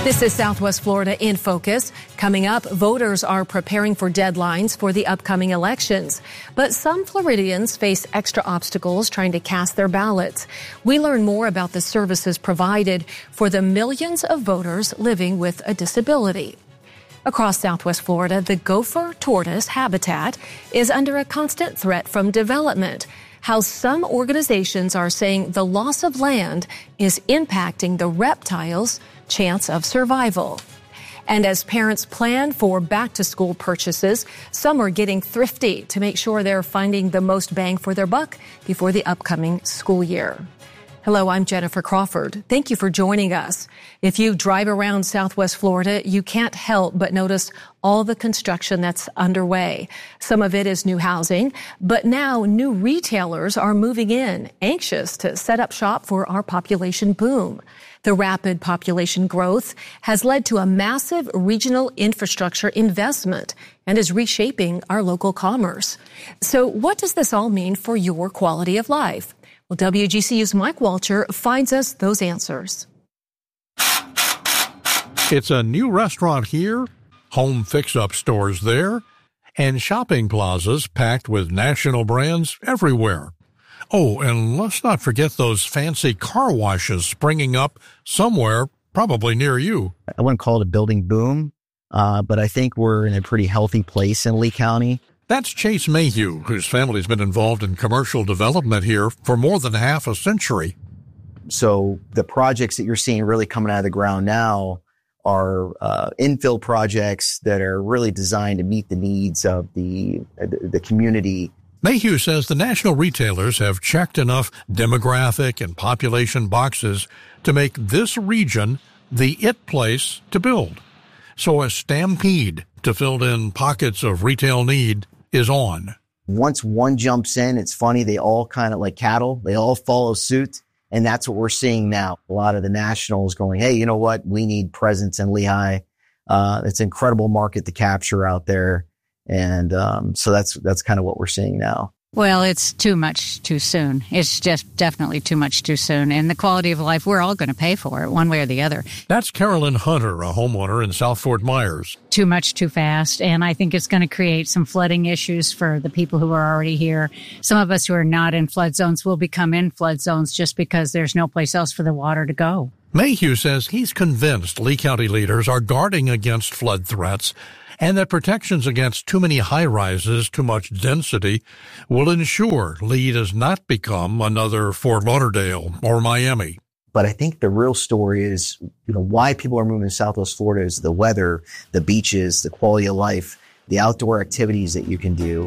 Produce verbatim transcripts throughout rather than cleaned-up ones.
This is Southwest Florida in Focus. Coming up, voters are preparing for deadlines for the upcoming elections. But some Floridians face extra obstacles trying to cast their ballots. We learn more about the services provided for the millions of voters living with a disability. Across Southwest Florida, the gopher tortoise habitat is under a constant threat from development. How some organizations are saying the loss of land is impacting the reptiles' chance of survival. And as parents plan for back-to-school purchases, some are getting thrifty to make sure they're finding the most bang for their buck before the upcoming school year. Hello, I'm Jennifer Crawford. Thank you for joining us. If you drive around Southwest Florida, you can't help but notice all the construction that's underway. Some of it is new housing, but now new retailers are moving in, anxious to set up shop for our population boom. The rapid population growth has led to a massive regional infrastructure investment and is reshaping our local commerce. So what does this all mean for your quality of life? Well, W G C U's Mike Walcher finds us those answers. It's a new restaurant here, home fix-up stores there, and shopping plazas packed with national brands everywhere. Oh, and let's not forget those fancy car washes springing up somewhere, probably near you. I wouldn't call it a building boom, uh, but I think we're in a pretty healthy place in Lee County. That's Chase Mayhew, whose family's been involved in commercial development here for more than half a century. So the projects that you're seeing really coming out of the ground now are uh, infill projects that are really designed to meet the needs of the the community. Mayhew says the national retailers have checked enough demographic and population boxes to make this region the it place to build. So a stampede to fill in pockets of retail need is on. Once one jumps in, it's funny, they all kind of like cattle, they all follow suit. And that's what we're seeing now. A lot of the nationals going, hey, you know what? We need presence in Lehigh. Uh, it's an incredible market to capture out there. And um, so that's that's kind of what we're seeing now. Well, it's too much too soon. It's just definitely too much too soon. And the quality of life, we're all going to pay for it one way or the other. That's Carolyn Hunter, a homeowner in South Fort Myers. Too much too fast. And I think it's going to create some flooding issues for the people who are already here. Some of us who are not in flood zones will become in flood zones just because there's no place else for the water to go. Mayhew says he's convinced Lee County leaders are guarding against flood threats and that protections against too many high-rises, too much density, will ensure Lee does not become another Fort Lauderdale or Miami. But I think the real story is, you know, why people are moving to Southwest Florida is the weather, the beaches, the quality of life, the outdoor activities that you can do.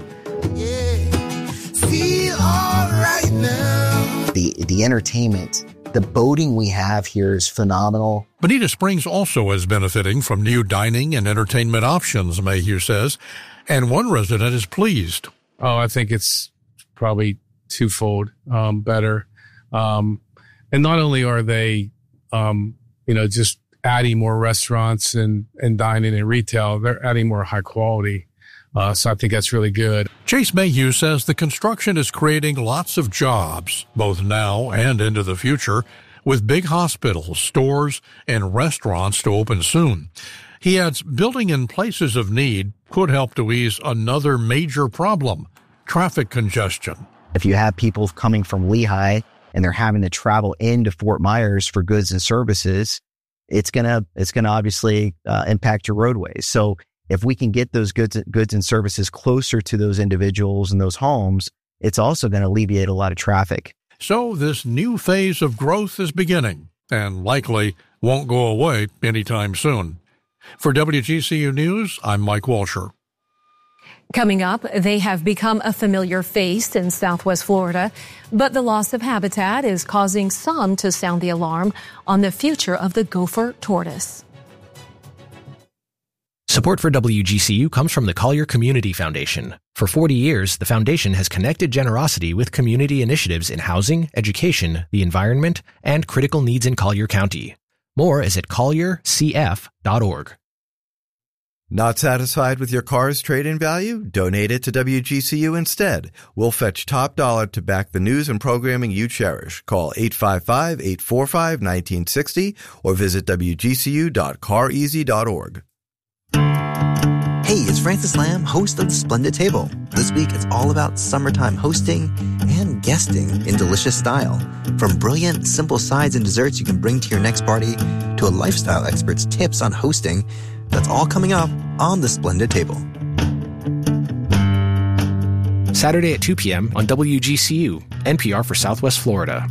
Yeah. Feel all right now. The, the entertainment. The boating we have here is phenomenal. Bonita Springs also is benefiting from new dining and entertainment options, Mayhew says, and one resident is pleased. Oh, I think it's probably twofold um, better. Um, and not only are they, um, you know, just adding more restaurants and, and dining and retail, they're adding more high quality. Uh, so I think that's really good. Chase Mayhew says the construction is creating lots of jobs, both now and into the future, with big hospitals, stores, and restaurants to open soon. He adds building in places of need could help to ease another major problem, traffic congestion. If you have people coming from Lehigh and they're having to travel into Fort Myers for goods and services, it's gonna it's gonna obviously uh, impact your roadways. So if we can get those goods, goods and services closer to those individuals and those homes, it's also going to alleviate a lot of traffic. So this new phase of growth is beginning and likely won't go away anytime soon. For W G C U News, I'm Mike Walcher. Coming up, they have become a familiar face in Southwest Florida, but the loss of habitat is causing some to sound the alarm on the future of the gopher tortoise. Support for W G C U comes from the Collier Community Foundation. For forty years, the foundation has connected generosity with community initiatives in housing, education, the environment, and critical needs in Collier County. More is at collier c f dot org. Not satisfied with your car's trade-in value? Donate it to W G C U instead. We'll fetch top dollar to back the news and programming you cherish. Call eight five five, eight four five, one nine six zero or visit w g c u dot car easy dot org. Hey, it's Francis Lamb, host of The Splendid Table. This week, it's all about summertime hosting and guesting in delicious style. From brilliant, simple sides and desserts you can bring to your next party to a lifestyle expert's tips on hosting. That's all coming up on The Splendid Table. Saturday at two p.m. on W G C U, N P R for Southwest Florida.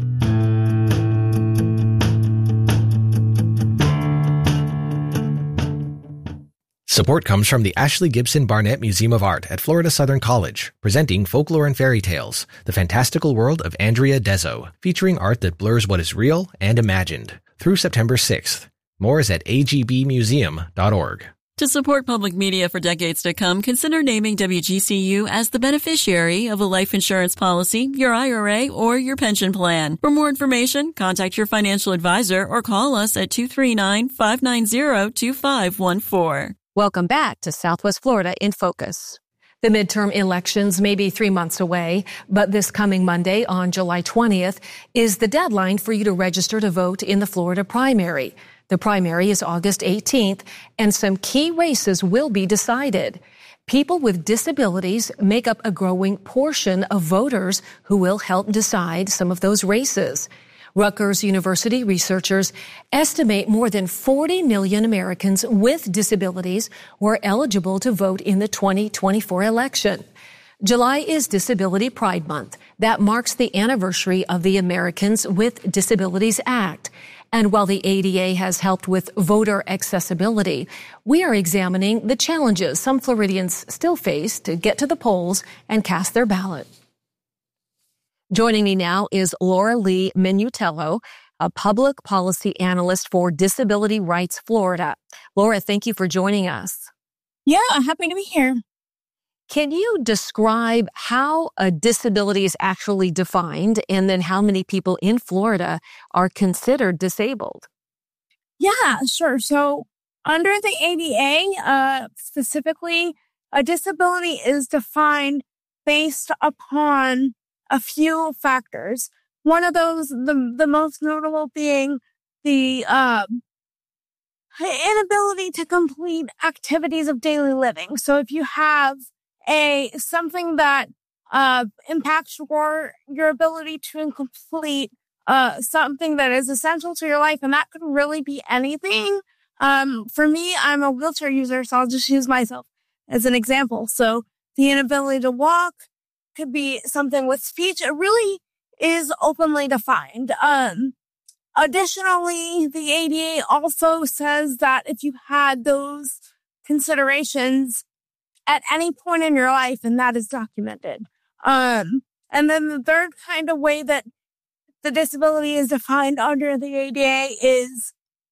Support comes from the Ashley Gibson Barnett Museum of Art at Florida Southern College, presenting Folklore and Fairy Tales, The Fantastical World of Andrea Dezzo, featuring art that blurs what is real and imagined, through September sixth. More is at a g b museum dot org. To support public media for decades to come, consider naming W G C U as the beneficiary of a life insurance policy, your I R A, or your pension plan. For more information, contact your financial advisor or call us at two three nine, five nine zero, two five one four. Welcome back to Southwest Florida in Focus. The midterm elections may be three months away, but this coming Monday on July twentieth is the deadline for you to register to vote in the Florida primary. The primary is August eighteenth, and some key races will be decided. People with disabilities make up a growing portion of voters who will help decide some of those races. Rutgers University researchers estimate more than forty million Americans with disabilities were eligible to vote in the twenty twenty-four election. July is Disability Pride Month. That marks the anniversary of the Americans with Disabilities Act. And while the A D A has helped with voter accessibility, we are examining the challenges some Floridians still face to get to the polls and cast their ballot. Joining me now is Laura Lee Minutello, a public policy analyst for Disability Rights Florida. Laura, thank you for joining us. Yeah, happy to be here. Can you describe how a disability is actually defined and then how many people in Florida are considered disabled? Yeah, sure. So under the A D A, uh, specifically, a disability is defined based upon a few factors. One of those, the, the most notable being the uh, inability to complete activities of daily living. So if you have a something that uh, impacts your your ability to complete uh, something that is essential to your life, and that could really be anything. Um, for me, I'm a wheelchair user, so I'll just use myself as an example. So the inability to walk could be something with speech. It really is openly defined. Um, additionally, the A D A also says that if you had those considerations at any point in your life, and that is documented. Um, and then the third kind of way that the disability is defined under the A D A is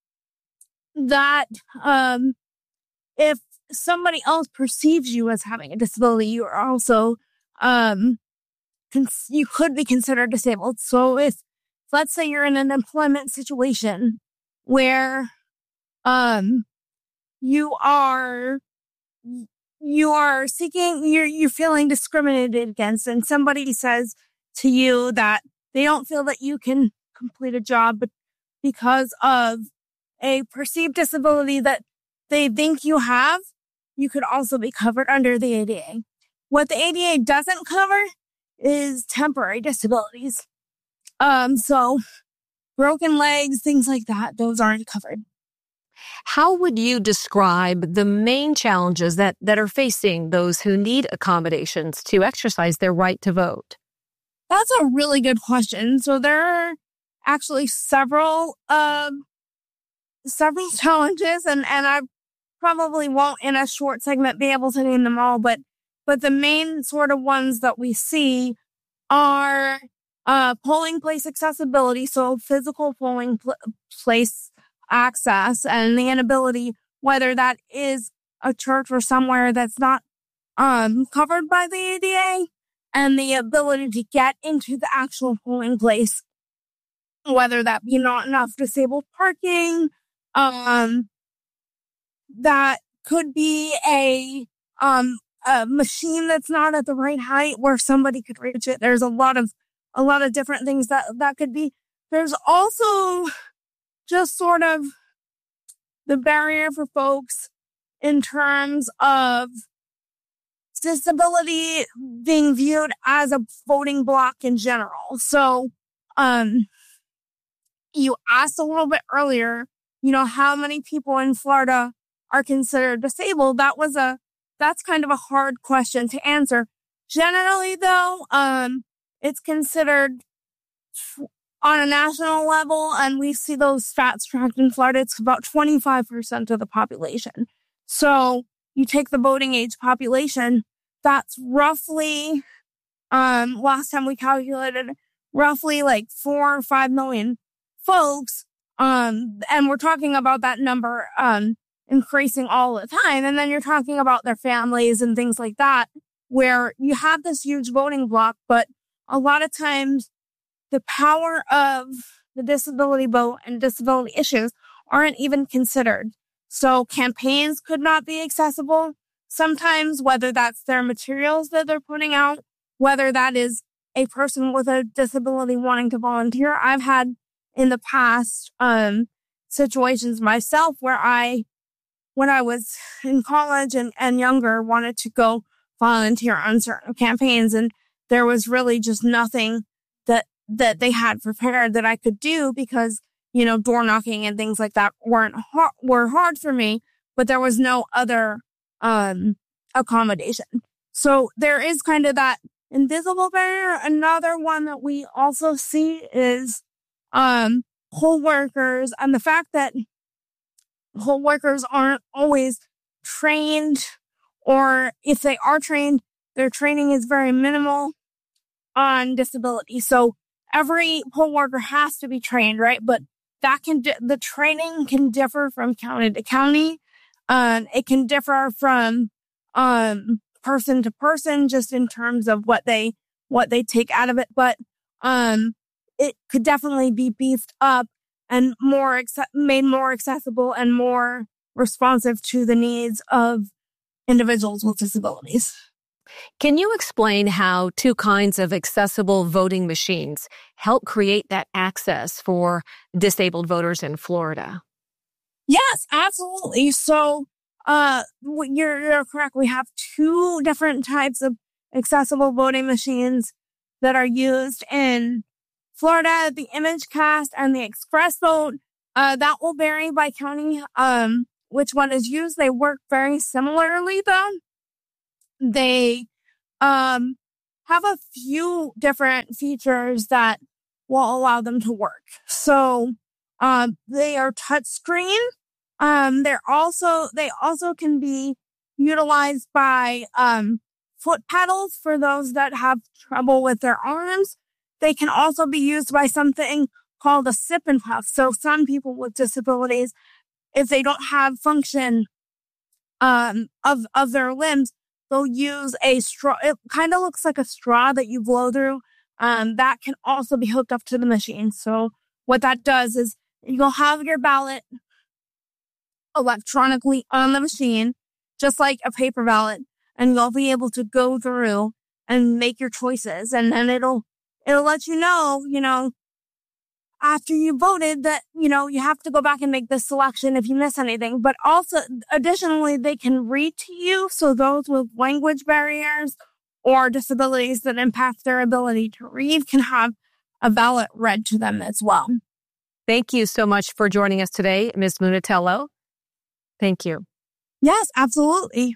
that um, if somebody else perceives you as having a disability, you are also Um, cons- you could be considered disabled. So if, let's say you're in an employment situation where, um, you are, you are seeking, you're, you're feeling discriminated against, and somebody says to you that they don't feel that you can complete a job, but because of a perceived disability that they think you have, you could also be covered under the A D A. What the A D A doesn't cover is temporary disabilities. Um, so broken legs, things like that, those aren't covered. How would you describe the main challenges that, that are facing those who need accommodations to exercise their right to vote? That's a really good question. So there are actually several, um, several challenges, and, and I probably won't in a short segment be able to name them all, but But the main sort of ones that we see are uh, polling place accessibility, so physical polling pl- place access, and the inability, whether that is a church or somewhere that's not um, covered by the A D A, and the ability to get into the actual polling place, whether that be not enough disabled parking, um, that could be a, um, a machine that's not at the right height where somebody could reach it. There's a lot of, a lot of different things that, that could be. There's also just sort of the barrier for folks in terms of disability being viewed as a voting block in general. So, um, you asked a little bit earlier, you know, how many people in Florida are considered disabled. That was a, that's kind of a hard question to answer. Generally, though, um, it's considered on a national level, and we see those stats tracked in Florida, it's about twenty-five percent of the population. So you take the voting age population, that's roughly, um, last time we calculated, roughly like four or five million folks. Um, and we're talking about that number, um, increasing all the time. And then you're talking about their families and things like that, where you have this huge voting block, but a lot of times the power of the disability vote and disability issues aren't even considered. So campaigns could not be accessible sometimes, whether that's their materials that they're putting out, whether that is a person with a disability wanting to volunteer. I've had in the past, um, situations myself where I, when I was in college and, and younger, wanted to go volunteer on certain campaigns, and there was really just nothing that, that they had prepared that I could do because, you know, door knocking and things like that weren't hard, were hard for me, but there was no other, um, accommodation. So there is kind of that invisible barrier. Another one that we also see is, um, poll workers, and the fact that poll workers aren't always trained, or if they are trained, their training is very minimal on disability. So every poll worker has to be trained, right? But that can, di- the training can differ from county to county. Um, it can differ from, um, person to person, just in terms of what they, what they take out of it. But, um, it could definitely be beefed up and more, acce- made more accessible and more responsive to the needs of individuals with disabilities. Can you explain how two kinds of accessible voting machines help create that access for disabled voters in Florida? Yes, absolutely. So, uh, you're, you're correct. We have two different types of accessible voting machines that are used in Florida: the ImageCast and the Express Vote. Uh, that will vary by county, um, which one is used. They work very similarly, though. They, um, have a few different features that will allow them to work. So, um, they are touchscreen. Um, they're also, they also can be utilized by, um, foot pedals for those that have trouble with their arms. They can also be used by something called a sip and puff. So some people with disabilities, if they don't have function, um, of, of their limbs, they'll use a straw. It kind of looks like a straw that you blow through. Um, that can also be hooked up to the machine. So what that does is you'll have your ballot electronically on the machine, just like a paper ballot, and you'll be able to go through and make your choices. And then it'll, it'll let you know, you know, after you voted that, you know, you have to go back and make this selection if you miss anything. But also, additionally, they can read to you. So those with language barriers or disabilities that impact their ability to read can have a ballot read to them as well. Thank you so much for joining us today, Miz Munatello. Thank you. Yes, absolutely.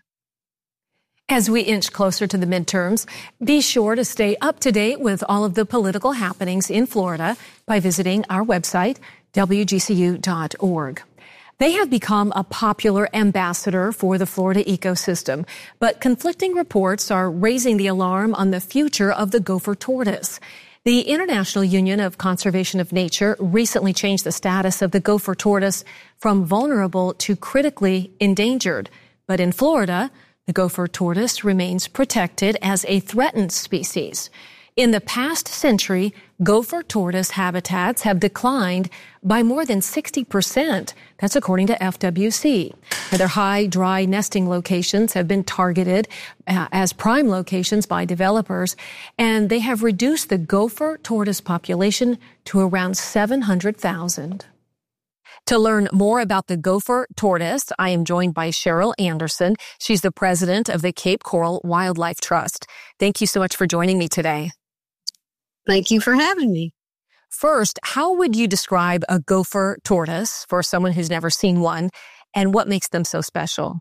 As we inch closer to the midterms, be sure to stay up to date with all of the political happenings in Florida by visiting our website, W G C U dot org. They have become a popular ambassador for the Florida ecosystem, but conflicting reports are raising the alarm on the future of the gopher tortoise. The International Union of Conservation of Nature recently changed the status of the gopher tortoise from vulnerable to critically endangered. But in Florida, the gopher tortoise remains protected as a threatened species. In the past century, gopher tortoise habitats have declined by more than sixty percent. That's according to F W C. Now, their high, dry nesting locations have been targeted uh, as prime locations by developers, and they have reduced the gopher tortoise population to around seven hundred thousand. To learn more about the gopher tortoise, I am joined by Cheryl Anderson. She's the president of the Cape Coral Wildlife Trust. Thank you so much for joining me today. Thank you for having me. First, how would you describe a gopher tortoise for someone who's never seen one, and what makes them so special?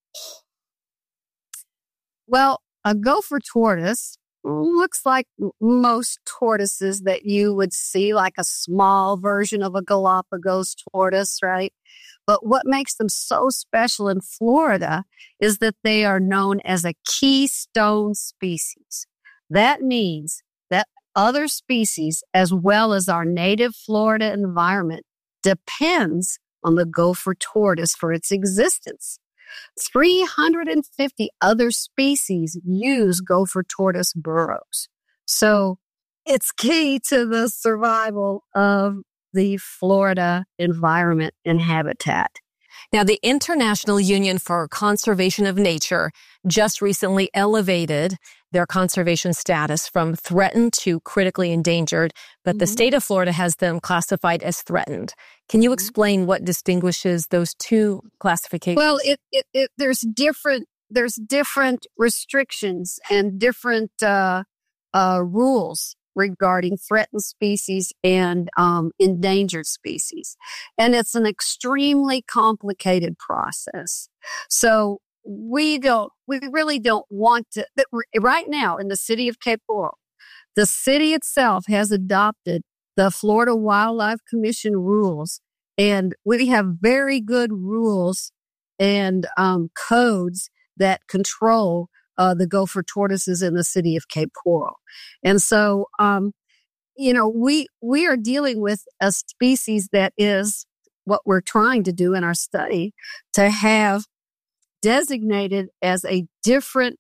Well, a gopher tortoise looks like most tortoises that you would see, like a small version of a Galapagos tortoise, right? But what makes them so special in Florida is that they are known as a keystone species. That means that other species, as well as our native Florida environment, depends on the gopher tortoise for its existence. three hundred fifty other species use gopher tortoise burrows. So it's key to the survival of the Florida environment and habitat. Now, the International Union for Conservation of Nature just recently elevated their conservation status from threatened to critically endangered, but mm-hmm. the state of Florida has them classified as threatened. Can you explain what distinguishes those two classifications? Well, it, it, it there's different there's different restrictions and different uh, uh, rules regarding threatened species and um, endangered species. And it's an extremely complicated process. So we don't, we really don't want to, right now in the city of Cape Coral, the city itself has adopted the Florida Wildlife Commission rules, and we have very good rules and um, codes that control Uh, the gopher tortoises in the city of Cape Coral. And so, um, you know, we, we are dealing with a species that is what we're trying to do in our study, to have designated as a different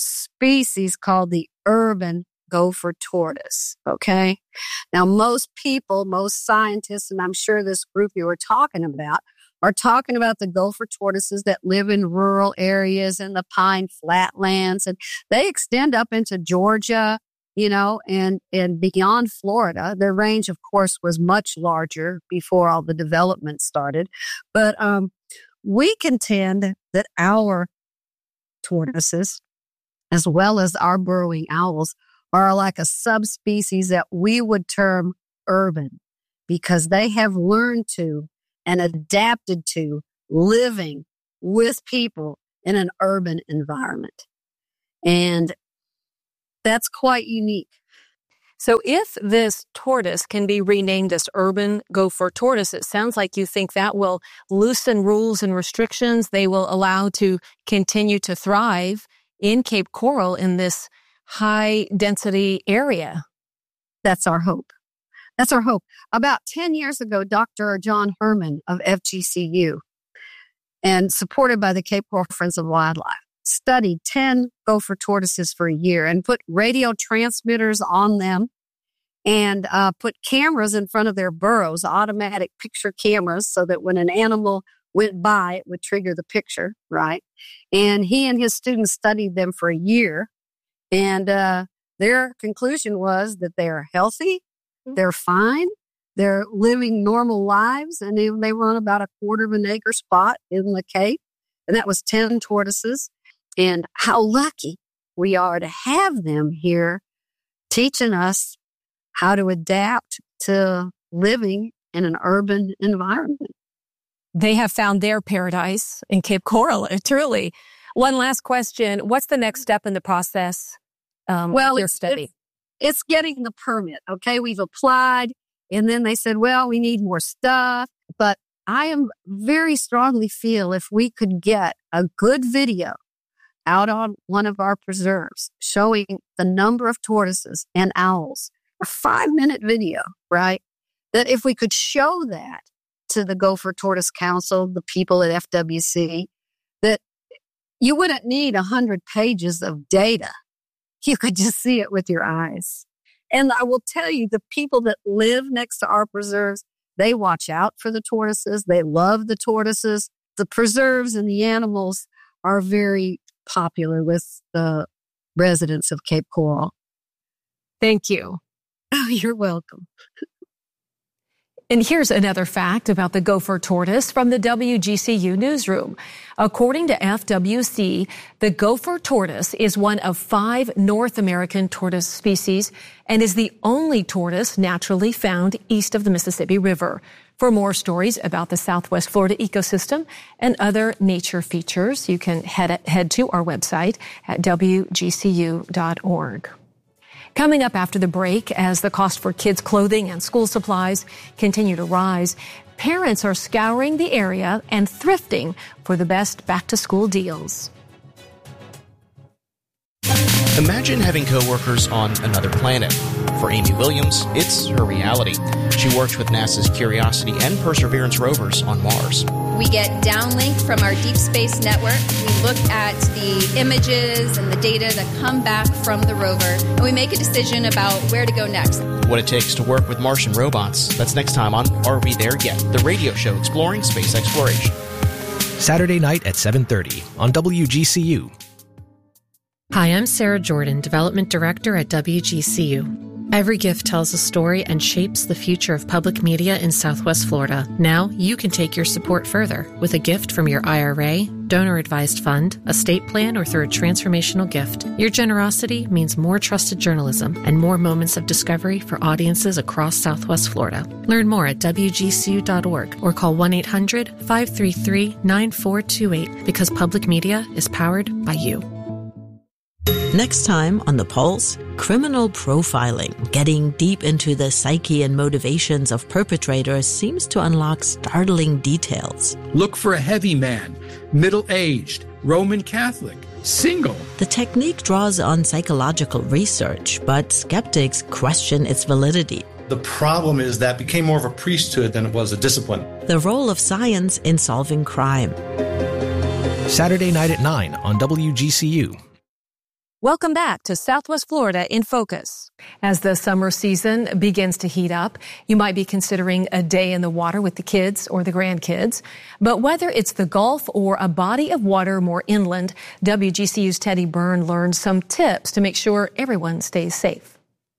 species called the urban gopher tortoise. Okay. Now, most people, most scientists, and I'm sure this group you were talking about, are talking about the gopher tortoises that live in rural areas in the pine flatlands, and they extend up into Georgia, you know, and, and beyond Florida. Their range, of course, was much larger before all the development started. But um, we contend that our tortoises, as well as our burrowing owls, are like a subspecies that we would term urban, because they have learned to and adapted to living with people in an urban environment. And that's quite unique. So if this tortoise can be renamed as urban gopher tortoise, it sounds like you think that will loosen rules and restrictions. They will allow to continue to thrive in Cape Coral in this high density area. That's our hope. That's our hope. About ten years ago, Doctor John Herman of F G C U, and supported by the Cape Coral Friends of Wildlife, studied ten gopher tortoises for a year and put radio transmitters on them and uh, put cameras in front of their burrows, automatic picture cameras, so that when an animal went by, it would trigger the picture, right? And he and his students studied them for a year, and uh, their conclusion was that they are healthy, they're fine, they're living normal lives, and they, they run about a quarter of an acre spot in the Cape, and that was ten tortoises. And how lucky we are to have them here teaching us how to adapt to living in an urban environment. They have found their paradise in Cape Coral, truly. One last question. What's the next step in the process um, well, of your it's, study? It's, it's getting the permit, okay? We've applied, and then they said, well, we need more stuff. But I am very strongly feel if we could get a good video out on one of our preserves showing the number of tortoises and owls, a five-minute video, right? That if we could show that to the Gopher Tortoise Council, the people at F W C, that you wouldn't need a hundred pages of data. You could just see it with your eyes. And I will tell you, the people that live next to our preserves, they watch out for the tortoises. They love the tortoises. The preserves and the animals are very popular with the residents of Cape Coral. Thank you. Oh, you're welcome. And here's another fact about the gopher tortoise from the W G C U newsroom. According to F W C, the gopher tortoise is one of five North American tortoise species and is the only tortoise naturally found east of the Mississippi River. For more stories about the Southwest Florida ecosystem and other nature features, you can head, head to our website at W G C U dot org. Coming up after the break, as the cost for kids' clothing and school supplies continue to rise, parents are scouring the area and thrifting for the best back-to-school deals. Imagine having coworkers on another planet. For Amy Williams, it's her reality. She works with NASA's Curiosity and Perseverance rovers on Mars. We get downlink from our deep space network. We look at the images and the data that come back from the rover, and we make a decision about where to go next. What it takes to work with Martian robots. That's next time on Are We There Yet? The radio show exploring space exploration. Saturday night at seven thirty on W G C U. Hi, I'm Sarah Jordan, Development Director at W G C U. Every gift tells a story and shapes the future of public media in Southwest Florida. Now you can take your support further with a gift from your I R A, donor-advised fund, estate plan, or through a transformational gift. Your generosity means more trusted journalism and more moments of discovery for audiences across Southwest Florida. Learn more at W G C U dot org or call one eight hundred, five three three, nine four two eight because public media is powered by you. Next time on The Pulse, criminal profiling. Getting deep into the psyche and motivations of perpetrators seems to unlock startling details. Look for a heavy man, middle-aged, Roman Catholic, single. The technique draws on psychological research, but skeptics question its validity. The problem is that became more of a priesthood than it was a discipline. The role of science in solving crime. Saturday night at nine on W G C U. Welcome back to Southwest Florida in Focus. As the summer season begins to heat up, you might be considering a day in the water with the kids or the grandkids. But whether it's the Gulf or a body of water more inland, W G C U's Teddy Byrne learned some tips to make sure everyone stays safe.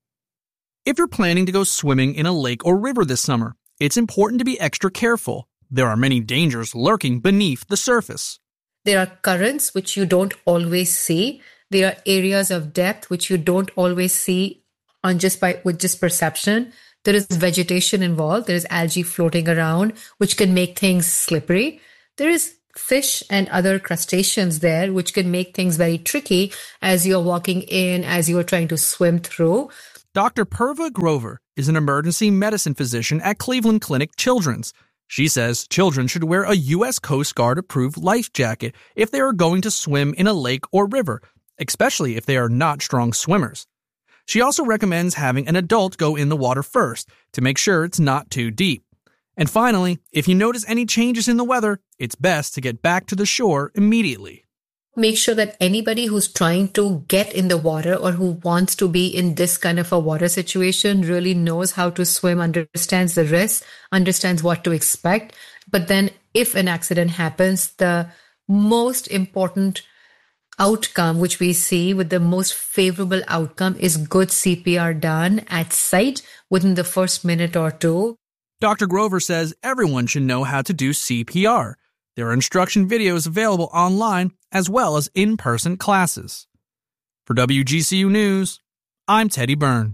If you're planning to go swimming in a lake or river this summer, it's important to be extra careful. There are many dangers lurking beneath the surface. There are currents which you don't always see. There are areas of depth which you don't always see on just by with just perception. There is vegetation involved. There is algae floating around, which can make things slippery. There is fish and other crustaceans there, which can make things very tricky as you're walking in, as you're trying to swim through. Doctor Purva Grover is an emergency medicine physician at Cleveland Clinic Children's. She says children should wear a U S Coast Guard approved life jacket if they are going to swim in a lake or river, especially if they are not strong swimmers. She also recommends having an adult go in the water first to make sure it's not too deep. And finally, if you notice any changes in the weather, it's best to get back to the shore immediately. Make sure that anybody who's trying to get in the water or who wants to be in this kind of a water situation really knows how to swim, understands the risks, understands what to expect. But then if an accident happens, the most important outcome which we see with the most favorable outcome is good C P R done at site within the first minute or two. Doctor Grover says everyone should know how to do C P R. There are instruction videos available online as well as in-person classes. For W G C U News, I'm Teddy Byrne.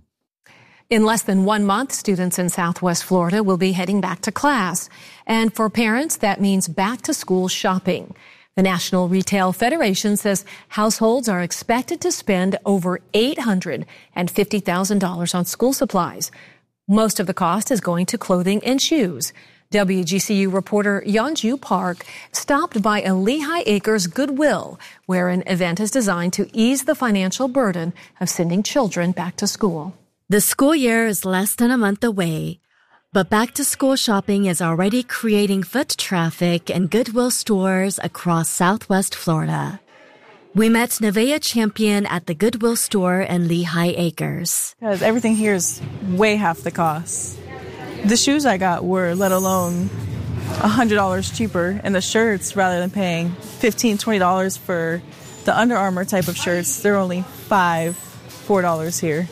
In less than one month, students in Southwest Florida will be heading back to class. And for parents, that means back-to-school shopping. The National Retail Federation says households are expected to spend over eight hundred fifty thousand dollars on school supplies. Most of the cost is going to clothing and shoes. W G C U reporter Yeonju Park stopped by a Lehigh Acres Goodwill, where an event is designed to ease the financial burden of sending children back to school. The school year is less than a month away, but back-to-school shopping is already creating foot traffic in Goodwill stores across Southwest Florida. We met Nevaeh Champion at the Goodwill store in Lehigh Acres. Because everything here is way half the cost. The shoes I got were, let alone one hundred dollars cheaper, and the shirts, rather than paying fifteen dollars, twenty dollars for the Under Armour type of shirts, they're only five dollars, four dollars here.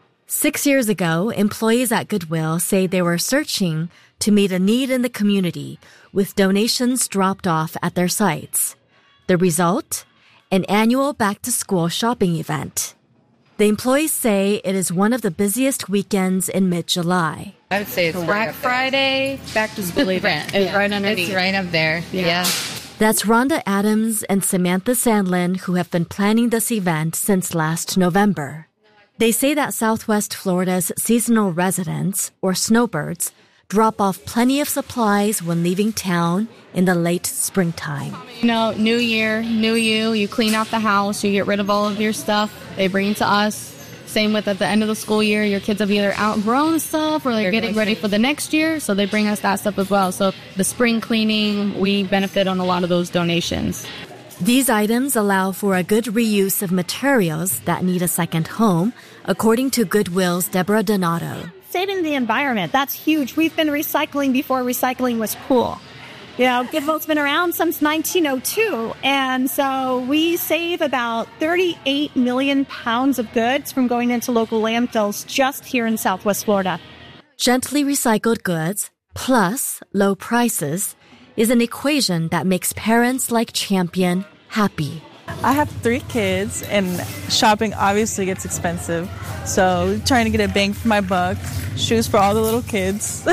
Six years ago, employees at Goodwill say they were searching to meet a need in the community with donations dropped off at their sites. The result? An annual back-to-school shopping event. The employees say it is one of the busiest weekends in mid-July. I would say it's Black right Friday, back to school event. It's yeah. right underneath. It's right up there. Yeah. yeah. That's Rhonda Adams and Samantha Sandlin, who have been planning this event since last November. They say that Southwest Florida's seasonal residents, or snowbirds, drop off plenty of supplies when leaving town in the late springtime. You know, new year, new you, you clean out the house, you get rid of all of your stuff, they bring it to us. Same with at the end of the school year, your kids have either outgrown stuff or they're getting ready for the next year, so they bring us that stuff as well. So the spring cleaning, we benefit on a lot of those donations. These items allow for a good reuse of materials that need a second home, according to Goodwill's Deborah Donato. Saving the environment, that's huge. We've been recycling before recycling was cool. You know, Goodwill's been around since nineteen oh two, and so we save about thirty-eight million pounds of goods from going into local landfills just here in Southwest Florida. Gently recycled goods plus low prices is an equation that makes parents like Champion happy. I have three kids, and shopping obviously gets expensive, so trying to get a bang for my buck, shoes for all the little kids,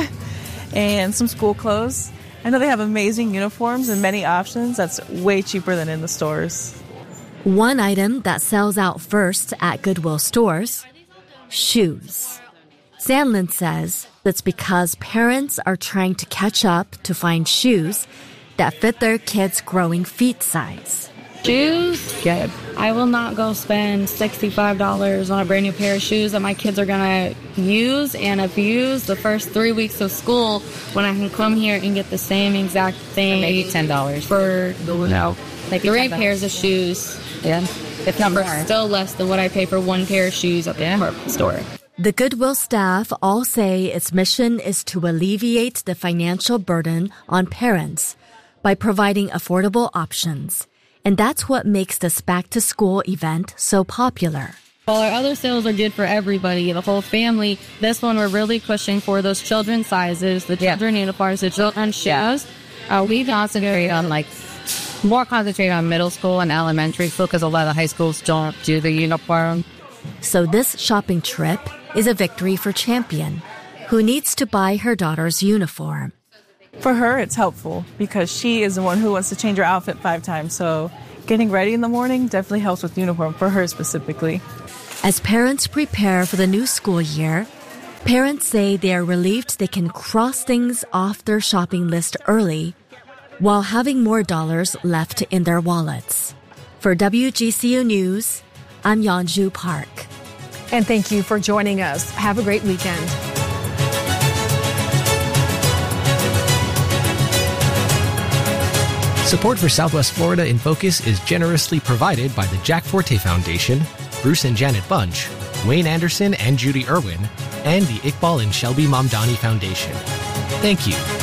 and some school clothes. I know they have amazing uniforms and many options that's way cheaper than in the stores. One item that sells out first at Goodwill stores, shoes. Sandlin says that's because parents are trying to catch up to find shoes that fit their kids' growing feet size. Shoes? Good. I will not go spend sixty-five dollars on a brand new pair of shoes that my kids are going to use and abuse the first three weeks of school when I can come here and get the same exact thing. Or maybe ten dollars. For, you know, like three pairs of shoes. Yeah. If not more. Still less than what I pay for one pair of shoes at the yeah. department store. The Goodwill staff all say its mission is to alleviate the financial burden on parents by providing affordable options. And that's what makes this back-to-school event so popular. While our other sales are good for everybody, the whole family, this one we're really pushing for those children's sizes, the children yeah. uniforms, the children's shoes. Uh, we concentrate on, like, more concentrate on middle school and elementary school because a lot of high schools don't do the uniform. So this shopping trip is a victory for Champion, who needs to buy her daughter's uniform. For her, it's helpful because she is the one who wants to change her outfit five times. So getting ready in the morning definitely helps with uniform for her specifically. As parents prepare for the new school year, parents say they are relieved they can cross things off their shopping list early while having more dollars left in their wallets. For W G C U News, I'm Yeonju Park. And thank you for joining us. Have a great weekend. Support for Southwest Florida in Focus is generously provided by the Jack Forte Foundation, Bruce and Janet Bunch, Wayne Anderson and Judy Irwin, and the Iqbal and Shelby Mamdani Foundation. Thank you.